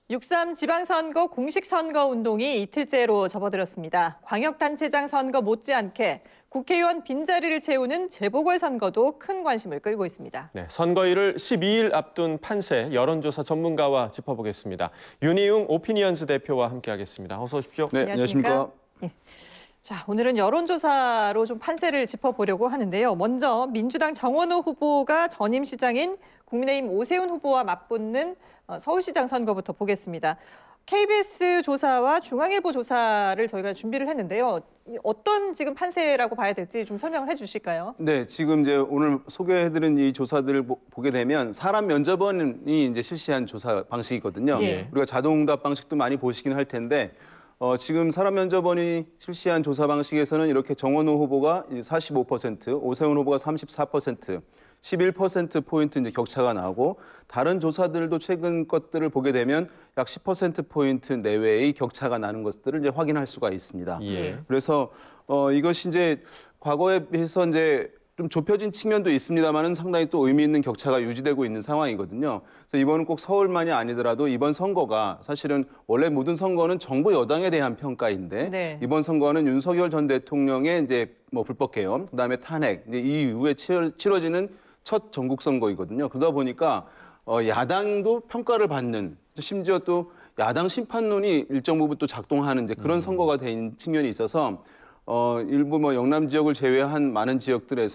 6.3 지방선거 공식선거운동이 이틀째로 접어들었습니다. 광역단체장 선거 못지않게 국회의원 빈자리를 채우는 재보궐선거도 큰 관심을 끌고 있습니다. 네, 선거일을 12일 앞둔 판세 여론조사 전문가와 짚어보겠습니다. 윤희웅 오피니언즈 대표와 함께하겠습니다. 어서 오십시오. 네, 안녕하십니까? 예. 자, 오늘은 여론조사로 좀 판세를 짚어보려고 하는데요. 먼저 민주당 정원호 후보가 전임 시장인 국민의힘 오세훈 후보와 맞붙는 서울시장 선거부터 보겠습니다. KBS 조사와 중앙일보 조사를 저희가 준비를 했는데요. 어떤 지금 판세라고 봐야 될지 좀 설명을 해주실까요? 네, 지금 이제 오늘 소개해드린 이 조사들을 보게 되면 사람 면접원이 이제 실시한 조사 방식이거든요. 예. 우리가 자동응답 방식도 많이 보시긴 할 텐데 지금 사람 면접원이 실시한 조사 방식에서는 이렇게 정원호 후보가 45%, 오세훈 후보가 34%, 11%포인트 이제 격차가 나고 다른 조사들도 최근 것들을 보게 되면 약 10%포인트 내외의 격차가 나는 것들을 이제 확인할 수가 있습니다. 예. 그래서 이것이 이제 과거에 비해서 이제 좀 좁혀진 측면도 있습니다만은 상당히 또 의미 있는 격차가 유지되고 있는 상황이거든요. 그래서 이번은 꼭 서울만이 아니더라도 이번 선거가 사실은 원래 모든 선거는 정부 여당에 대한 평가인데 네. 이번 선거는 윤석열 전 대통령의 이제 뭐 불법 개헌, 그다음에 탄핵 이제 이 이후에 치러지는 첫 전국 선거이거든요. 그러다 보니까 야당도 평가를 받는 심지어 또 야당 심판론이 일정 부분 또 작동하는 이제 그런 선거가 된 측면이 있어서 일부 뭐 영남 지역을 제외한 많은 지역들에서